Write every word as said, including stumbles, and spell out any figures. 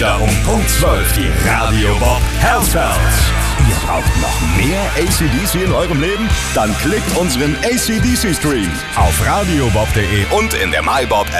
wieder um Punkt zwölf die Radio Bob Herzfeld. Ihr braucht noch mehr A C D C in eurem Leben? Dann klickt unseren A C D C Stream auf radiobob punkt de und in der MyBob